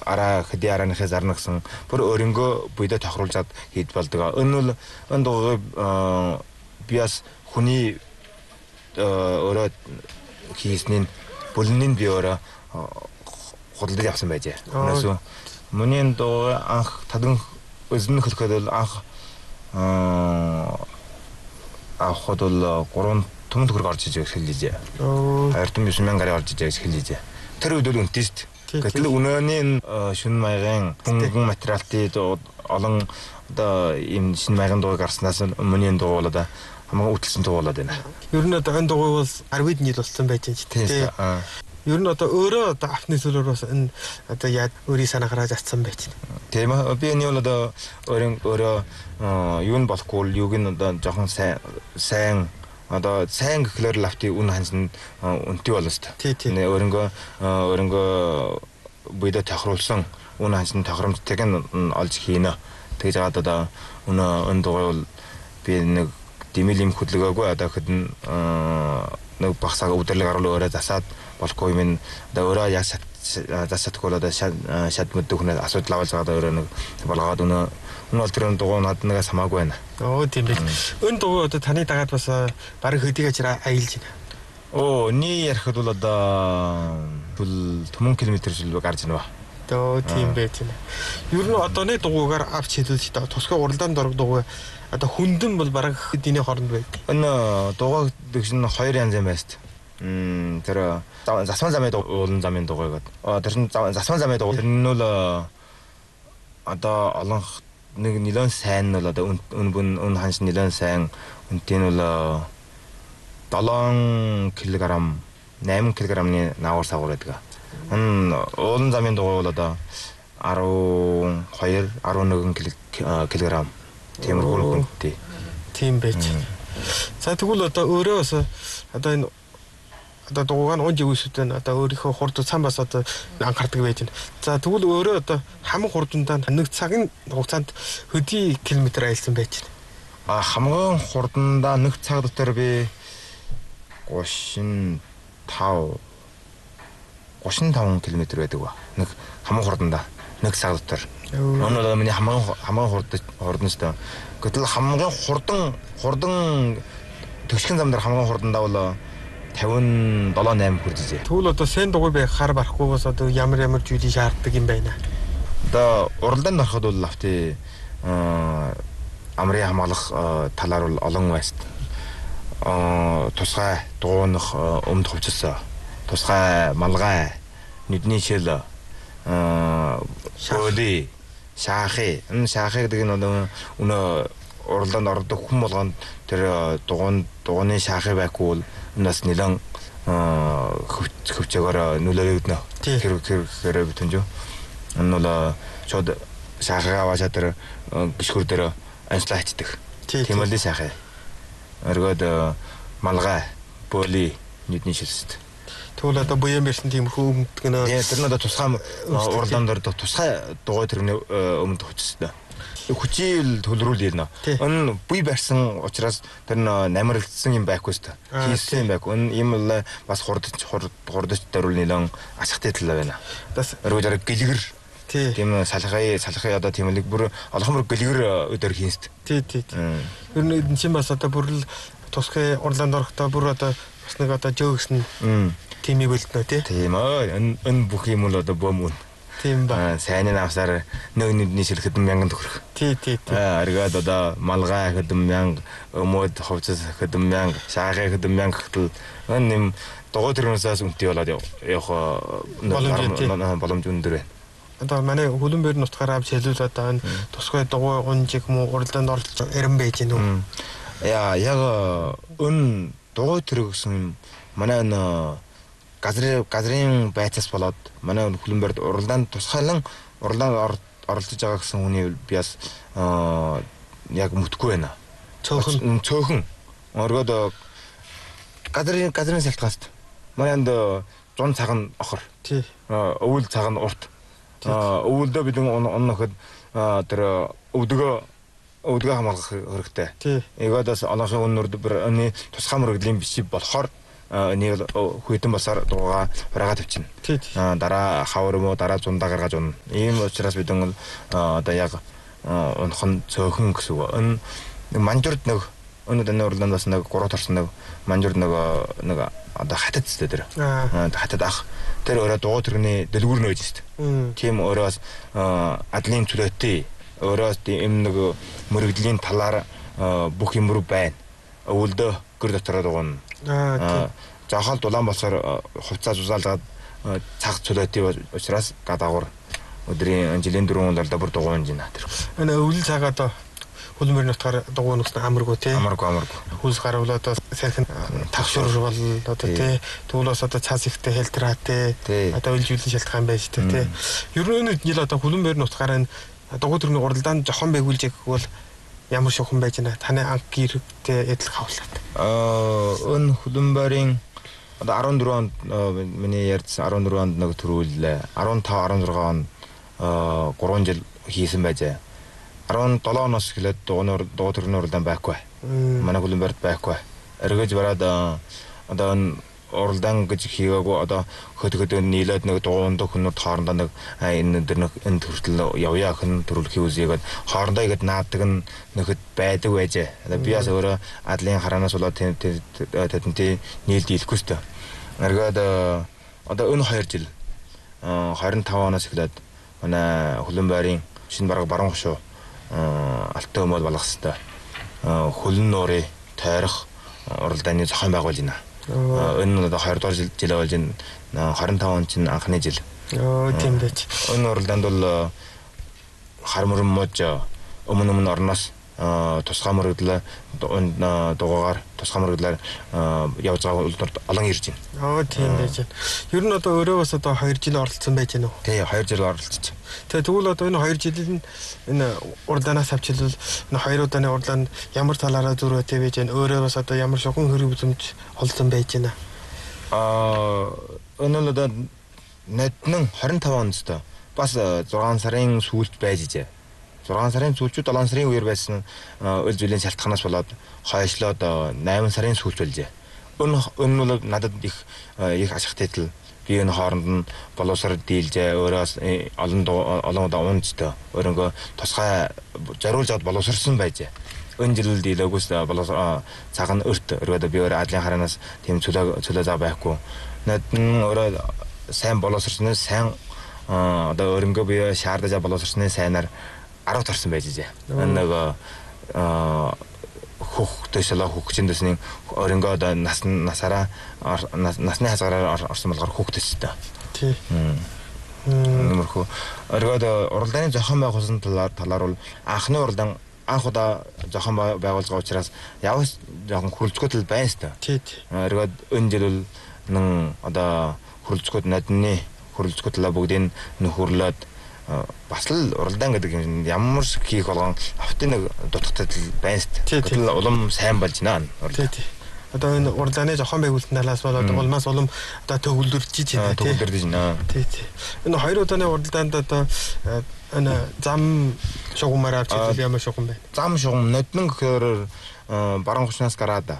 араа хэдий арааныхаа зарна гэсэн бүр өөрөнгөө буйдаа тохируулжаад хийд болдог. Энэ бол биас хүний өөрөө хийсний бүлний би өөрөө худалдаж авсан байжээ. Өнөөс мөний доо анх тадан өзний хөлхөд анх авахд бол 3 түмэн төгрөг орж иж эхэлжээ. 29,000 гаруй орж иж эхэлжээ. Тэр үед бол үнэтэй шүү дээ. Гэтэл өнөөний шүн маягийн хөнгөн материалтай олон одоо ийм шинэ маягийн дуу гарснаас өмнөний дуу бол одоо хамаагүй үтэлсэн дуу болоод байна. Ер нь одоо энэ дуу бол 10-д нийл болсон байж байна ч тийм. Ер нь одоо өөрөө одоо автны төлөөр бас энэ одоо яа өөрийн санаагаар затсан байж байна. Тийм ээ. Би энэ бол одоо өөрөө юу нь болохгүй юуг нь одоо жоохон сайн одоо сайн гэхлээр лавти үн хансан үнэтэй болно шүү дээ. Өөрөнгөө буйдаа тохируулсан үн хансан тохиромжтойг нь олж хийнэ. Тэгж жагаад одоо энэ дугуй бол би нэг димэлийн хөдөлгөөгүй одоо хэд нэг багсаа өдөрлөг аруул өөрөө засаад болохгүй юм одоо өөрөө яг засаадгүй одоо шат мэддэг хүн асуудал аваад байгаа өөрөө нэг болгоод энэ бол тэр дугуй над нэгээс хамаагүй байна. Тийм байх. Энэ дугуй одоо таны дагаад бас баг хөдийг ажраа аялж байна. Ни ярихад бол одоо түмэн километр жил гарч байна. Тийм байх тийм. Ер нь одоо нэг дугуйгаар авч хэлүүлж та тусгай уралдаанд орох дугуй одоо хүндэн бол баг хэдийн хооронд байдаг. Энэ дугуй гэсэн 2 янз юм байна шүү дээ. Тэр засман замын уулан замын дугуй гэдэг. Тэр нь засман замын дугуй. Тэр нь бол одоо олон нэг нэлээд сайн нь бол одоо өн ханш нэлээд сайн үнэтэй нь бол 7 кг 8 кг-ны наагур сагуур байдаг. Энэ уулан замын дугуй бол одоо 12 11 кг тиймэрхүү үнэтэй. Тийм байж. За тэгвэл одоо өөрөө одоо энэ одоо дугуйг нь унж өвсөд нь одоо өөрийнхөө хурд цан бас одоо анхаардаг байж байна. За тэгвэл өөрөө одоо хамгийн хурдандаа нэг цагийн хугацаанд хэдий километр аялсан байж байна. Хамгийн хурдандаа нэг цаг дотор би 35 км байдаг ба. Нэг хамгийн хурдандаа нэг цаг дотор. Энэ бол миний хамгийн хурдан шүү дээ. Гэтэл хамгийн хурдан төсхөн зам дээр хамгийн хурдандаа бол 57-8 хүрдэжээ. Тэгвэл одоо сайн дугуй байх хар барахгүй бас одоо ямар зүйлийг шаарддаг юм байна. Одоо уралдаанд ороход бол авти амрын хамгаалах талаар бол олон байст. Тусгай дуунах өмд хувцас, тусгай малгай, нүдний шил, шөөли, шаахи. Энэ шаахи гэдэг нь өнөө уралдаанд ордог хүн болгонд тэр дугууны шаахи байхгүй бол нас нэлэн хөвчөөгөр нүлэрэгдэнэ. Тэр бүтэнж. Энэ бол шууд шаахаа аваачаа тэр гიშгүр дээр анчлаа хичдэг. Тийм л шаахаа. Өргөд малгай, боли, нүдний шилсэд. Тэгвэл одоо буян бэрсэн тиймэрхүү өмдөг нэ. Тэр нь одоо тусгай уралдаанд ордог тусгай дугуй тэрний өмд хүчтэй. Хүчил төлрүүл ирнэ. Энэ буй барьсан учраас тэр намралдсан юм байхгүй шүү дээ. Хийсэн юм байхгүй. Энэ юм л бас хурдч даруул нэлэн ашигтай тал байна. Бас өргөдөр гэлгэр. Тийм салхай одоо тийм л бүр олхомор гэлгэр өдөр хийн шүү дээ. Тий. Ер нь энэ чинь бас одоо бүр л тусгай уралдаанд орохдоо бүр одоо бас нэг одоо жөөгсөн тимийг бэлдэнэ тий. Тийм энэ бүх юм л одоо бөмөн. Тийм ба. Сайн навсаар нүдний шил хэдэн мянган төгрөг. Тий. Аргаад одоо малгай хэдэн мянга, өмөд хувцас хэдэн мянга, шаахай хэдэн мянга гэтэл энэ юм дугуй төрнөөсөөс үнэтэй болоод явах боломж өндөр байна. Одоо манай хөлбөмбөр нутгаар авч хэлвэл одоо энэ тусгай дугуй унжиг юм уу уралдаанд оролцож эрен байж гэнэ үү? Яг өн дугуй төр гэсэн манай энэ газрын байцаас болоод манай хөлбөмбөрд уралдаанд тусгайлан уралдаанд оролцож байгаа гэсэн хүний би бас яг мэдгүй байна. Цөөхөн оргоод газрын салтгаас манайд 100 цаг нь охор. Тий. Өвөл цаг нь урт. Өвөлдөө бид онноход тэр өвдгөө хамгаалах хэрэгтэй. Тий. Эгөөдөөс олонхын өнөрд энэ тусгай мөрөгдлийн биш болохоор нэг хүйтэн босоор дуугаа хураага тавьчихна. Дараа хавар мó дараа зундаа гаргаж унна. Ийм учраас бидэн одоо яг унах нь цөөхөн гэсэн үг. Энэ манжурд нэг өнөөдөр Орланд бас нэг 3 торсон нэг манжурд нэг одоо хатад зү тэр. Хатад ах тэр өөрөө дуу төрний дэлгүүр нөөж шүү дээ. Тийм өөрөөс адлын төлөөтэй өөрөөс ийм нэг мөрөгдлийн талаар бүх юм руу байна. Өвөлдөө гэр дотороо дугуйна. Жахал дулаан болсоор хувцас зузаалгаад цаг цөлөөтэй учраас гадаагуур өдрийн жилийн 4 удаа бүр дугуйн жина тэр. Энэ өвөл цагаад хөлмөр нутгаар дугуйн гэсэн амаргүй тий. Амаргүй. Хөлс гарвал одоо сайхан тагшуур бол одоо тий. Түүнээс одоо цаас ихтэй хэлтраатэй. Одоо өлжүүлэн шалтгаан байж тий. Ер нь жил одоо хөлмөр нутгаар энэ дугуй төрний уралдаанд жохон байгуулж бол ямар шохон байж байна. Таны анх гэртэй эдл хавлаад. Энэ хөлмөрийн одоо 14 онд миний ярьсан 14 онд нэг төрүүлээ. 15 16 онд 3 жил хийсэн байжээ. 17 оноос эхлээд дуу төрний уралдаан байхгүй. Манай хөлбөрт байхгүй. Эргэж бараад одоо уралдаан гэж хийгээгүй одоо хөдөлгөөд нийлээд нэг дуунд хүмүүс хоорондоо нэг энэ төртөл явъя гэх төрөлхий үзьгээд хоорондоо ихэд наадаг нөхөд байдаг байжээ. Би бас өөрөө адлын хараанаас болоод тэдэнтэй нийлд ийлэхгүй шүү дээ. Эргээд одоо энэ 2 жил 25 оноос эхлээд манай хөлбөрийн шинэ баруун хошуу алтай өмөл болгох хэвээр хөлн нуурын тойрох уралдааны зохион байгуулж байна. Энэ одоо 20 дугаар жил болж байна. 25 он чинь анхны жил. Тийм байж. Энэ уралдаанд бол хар мөрөн мууж өмнө орноос тусгай мөрөглөө дугаагаар тусгай мөрөглөөр явж байгаа улдурд олон ирж байна. Тийм байж. Ер нь одоо өөрөө бас одоо 2 жил оролцсон байж байна уу? Тий, 2 жил оролцсон. Тэгвэл одоо энэ 2 жилийн энэ уралдаанаас авчилвал энэ 2 удааны уралдаанд ямар талаараа зүрхтэй байж байна? Өөрөө бас одоо ямар шохон хэрэг үзэмж олсон байж байна? Энэ л одоо нэгэн 25 онд бас 6 сарын сүүлд байж ижээ. 6 сарын сүүлчүүд 7 сарын үеэр байсан өл зүйлийн шалтгаанаас болоод хойшлоод 8 сарын сүүлд болжээ. Энэ бол надад их ашигтай тал би энэ хооронд нь боловсрол дийлжээ. Өөрөөс олон удаа унцтай. Өөрөнгөө тусгай зориулж аваад боловсрсон байжээ. Энэ жил дийлэгөөс цаг нь өрт. Өргөдөө би өөрөө адлын хараанаас тийм цөлөө зав байхгүй. Надад өөрөө сайн боловсрсны сайн одоо өөрөнгөө би шаардаж боловсрсны сайнаар 10 тарсан байж жээ. Нэг хүүхдтэйсэлээ хүүхчиндэсний өрөнгөө одоо насны хязгаараар орсон болохоор хүүхдтэйстэй. Тий. Нэмэрхүү. Өргөөд уралдааны зохион байгуулсан талаар бол анхны уралдаан анх удаа зохион байгуулж байгаа учраас явж жоохон хүрлцгөөдөл байна шүү дээ. Тий. Өргөөд энэ жил бол нэн одоо хүрлцгөөд надны хүрлцгөөдлөө бүгдийг нөхөрлөөд бас л уралдаан гэдэг юм ямар хийх болгон автын нэг дутагтай байна шүү дээ. Тэгэл улам сайн болж байна. Тий. Одоо энэ уралдааны зохион байгуулалтын талаас болоод улмаас улам одоо төгөлдөрж байна. Төгөлдөрж байна. Тий. Энэ 2 удааны уралдаанд одоо энэ зам шугамаар авч ямар шугам байна? Зам шугам ноднон гэхээр баруун хушнаас гараад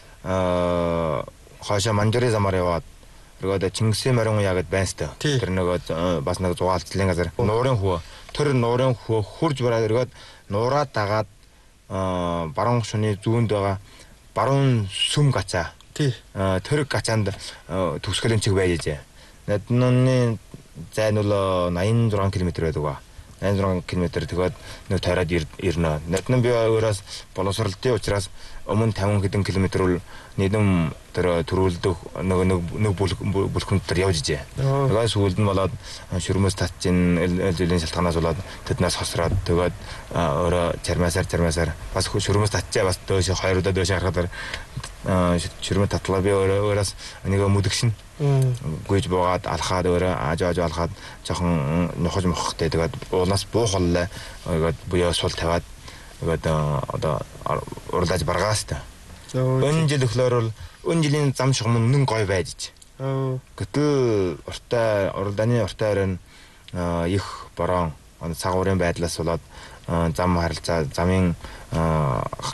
хойшоо манжурын замаар яваад өргөөд Чингисийн морин уяа гэд байна шүү дээ. Тэр нөгөө бас нэг зугаалцлын газар нуурын хөө. Тэр нуурын хөө хурж бараад өргөөд нуураа дагаад баруун хушны зүүнд байгаа баруун сүм гацаа. Тэр гацаанд төгсгөлийн чиг байжээ. Надны зай нь бол 86 км байдаг ба. 86 км тэгээд нэг тойроод ирнэ. Надны би өөрөөс боловсролтой учраас өмнө 50 хэдэн километр бол нийтэм тэр төрүүлдэг нэг бүлхэнд тэр явж ижээ. Тэгээд сүүлд нь болоод шүрмэс татчин ээлжлийн шалтгаанаас болоод тэднээс хосроод тэгээд өөрөө чармаасаар бас шүрмэс татчаа бас дөөш 2 удаа дөөш харахаар шүрмэс татлаа би өөрөөс нэг мүдгшин гүйж буугаад алхаад өөрөө аажааж алхаад жоохон нухаж мохтой тэгээд уулнаас буухаллаа тэгээд буяа сул тавиад тэгээд одоо уралдаж баргаастай. Энэ жил өглөөр бол энэ жилийн зам шугам нэн гой байж. Гэтэл уралдааны уртай харин их борон цагуурын байдлаас болоод зам харилцаа замын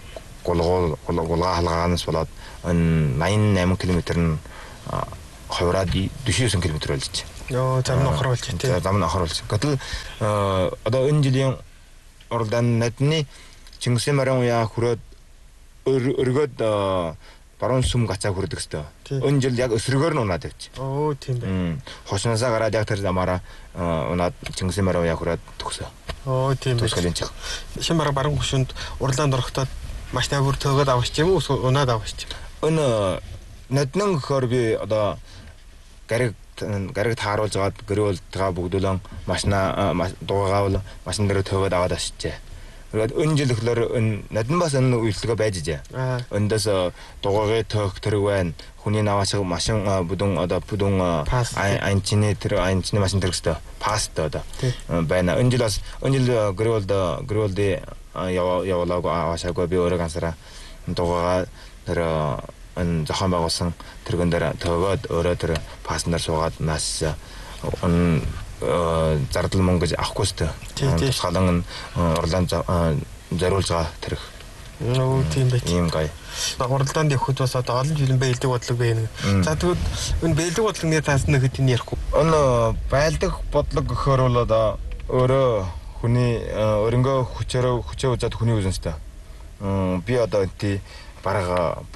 гулгаа халгаанаас болоод 88 км нь хувраад 49 км болж. Зам нь охор болж тий. Зам нь охор болж. Гэтэл одоо энэ жилийн уралдааны надны Чингисийн марийн уяа хүрээд өргөд баруун сүм гацаа хүрдэг хэвээр. Энэ жил яг өсрөгөөр нь унаад явчих. Тийм бай. Хошноосаа гараад яг тэр замаараа унаад Чингисийн марийн уяа хүрээд төгсөө. Тийм бай. Шин баруун гүшүнд уралдаанд орохдоо машинаа бүр төөгөөд авахч юм уу унаад авахч. Энэ наднан гэхээр би одоо гариг тааруулж гаад гэрүүлтэйгээ бүгдүүлэн машинаа дуугаавал машин дээр төөгөөд аваад ашижээ. Тэгээд энэ жил ихлээр надад бас энэ үйлдэлгээ байж жаа. Эндээс дугаагийн төөх тэрэг байна. Хүний наваашиг машин бүдүүн анчны машин тэрэгстэй паст одоо байна. Энэ жил гэрүүлд явуулаагүй аваашаагүй би өөрөө гансараа дугаагаа тэр энэ зохион байгуулсан тэргэн дээр төөгөөд өөрөө тэр паснаар суугаад нас зардал мөнгө гэж авахгүй сте. Тусгаалan уралдаанд зориулж байгаа тэрэг. Тийм байх. Ийм гай. Уралдаанд явхад бас одоо олон жилийн байлдаг бодлого байна. За тэгвэл энэ байлдаг бодлогын таас нэг хэд нь ярихгүй. Энэ байлдаг бодлого гэхээр бол одоо өөрөө хүний өрөнгөө хүчээ үзээд хүний үзнэстэй. Би одоо энэ бараг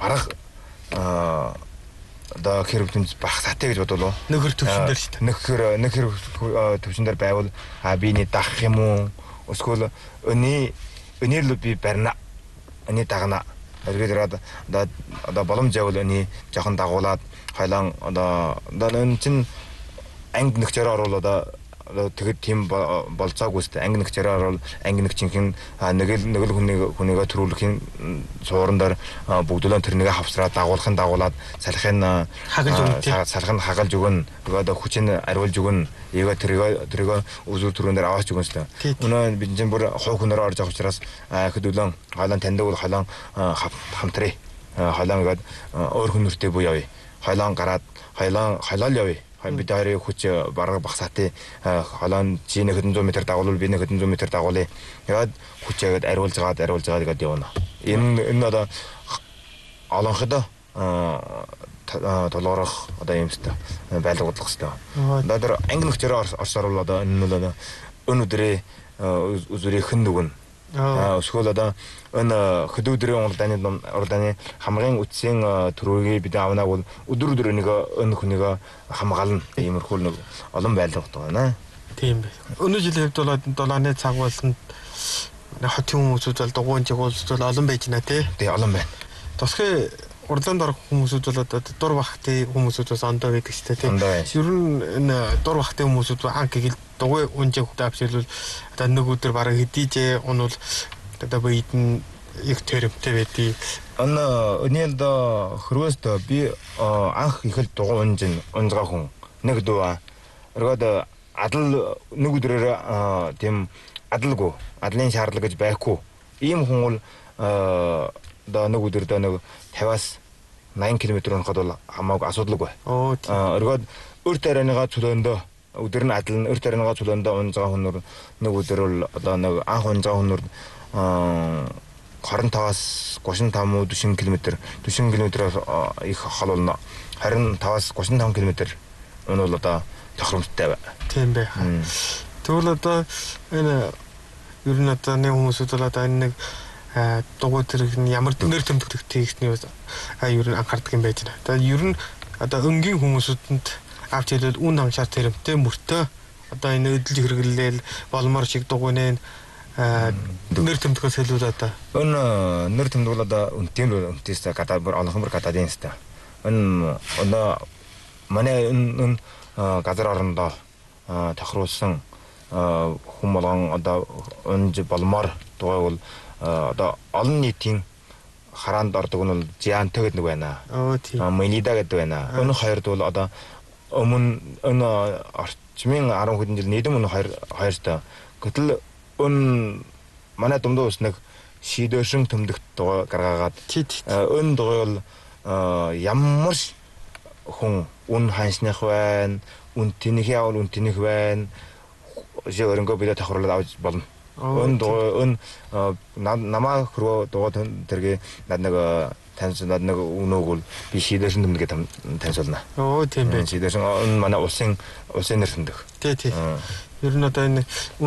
одоо хэрэгтэмж бах сатай гэж бодлоо. Нөхөр төвшин дээр шүү дээ. Нөхөр төвшин дээр байвал биний дагах юм уу? Эсвэл өнөөдөр би барина. Өний дагна. Эргээд одоо боломж явал өний жоохон дагуулад хойлон одоо энэ чинь анги нөхцөөр оруулаад тэгээд тийм болцоогүй сте анги нөхцөөр орвол анги нөхчинхэн нэг л хүнийгээ төрүүлэхийн сууран дээр бүгдөлөө тэрнийгээ хавсраад дагуулад салхын хагалж өгөн тэгээд хүчин ариулж өгөн эгээ тэрийг үзүүр түрүүн дээр аваач өгөн сте өнөө бид чинь бүр хуу хүнээр орж авах учраас хөдөлөн хойлон таньдаг бол хойлон хамтрээ хойлон гээд өөр хүнөртэй буу явъя хойлон гараад хойлол явъя бид хоёрын хүч бараг багсаатай холон чи 100 м дагуулвал би 100 м дагуулъя. Тэгээд хүчээгээд ариулж гаад тэгээд явна. Энэ одоо олонход толгорох одоо юмстай байлга бодлого хэвээр. Одоо тэр анги нөхцөөр орсоор бол одоо энэ бол өнөөдрөө үзүрийн хэн дүгэн. Эсвэл одоо энэ хөдөөдрийн уралдааны хамгийн үтсийн төрөгийг бид авнаа бол өдөр нэг энэ хүнийг хамгаална. Иймэрхүү нэг олон байлга байна. Тийм бай. Өнөө жилийн хувьд бол долооны цаг болсонд хотын хүмүүсүүд бол дугуйн жигуулсууд олон байж байна тий. Тий олон байна. Тусгай уралдаанд орох хүмүүсүүд бол одоо дур бахтай хүмүүсүүд бас ондоо байдаг ч тий. Ер нь энэ дур бахтай хүмүүсүүд анх гэл дугуй унжиг хөвдөөвчл одоо нэг өдөр бараг хэдийжээ унвал одоо бийдэн их төрөмтэй байдгийг. Өнөөлд хөрвөөст би анх их л дугуй унжгаа хүн нэг дуу. Өргөд адал нэг өдрөөр тийм адалгүй адлын шаардлага гэж байхгүй. Ийм хүн бол одоо нэг өдөрдөө нэг 50-аас 80 км унахад бол хамаагүй асуудалгүй. Өргөд өрт арайныгаа цөлөөндөө өдөр нь адал өрт арайныгаа цөлөөндөө унжгаа хүнөр нэг өдөр бол одоо нэг анх унжгаа хүнөр 25-аас 35 км их хол болно. 25-аас 35 км энэ бол одоо тохиромжтой байна. Тийм бай. Тэгвэл одоо энэ ер нь одоо нэг хүмүүсүүд бол одоо энэ нэг дугуй тэрэг нь ямар нэр томдогдтой гэсний ер нь анхаардаг юм байж байна. Одоо ер нь одоо өнгийн хүмүүсүүдэнд авч хэлэл үн хамшаар тэрэмтэй мөртөө одоо энэ өдөл хэрэглээл болмор шиг дугуйнээ нэр томдохоос хэлвэл одоо энэ нэр томдгол одоо үнтэйс гадаад бүр олонхмөр гадаадын хэвээр. Энэ манай энэ газар орондоо тохируулсан хүм болгон одоо унж болмоор дугуй бол одоо олон нийтийн хараанд ордог нь бол Жианто гэдэг нэг байна. Мэнида гэдэг байна. Энэ хоёрд бол одоо өмнө энэ орчмын 10 хэдэн жил нийтэм энэ хоёртой. Гэтэл энэ манай дундаа ус нэг шийдвэршин төмдөгт дугуй гаргаагаад энэ дугуй бол ямар хүн үн ханьсных байна, үн тэнийх явал үн тэнийх байна. Жи өрөнгөө бидэ тохируулаад авч болно. 은 남아 그거 도가 되게 나나가 단순 나나가 운옥을 비 시대신 놈게 단순나 тийм байж. 시대신 은 만나 오생 오생을 쓴다. Тийм. Ер нь одоо энэ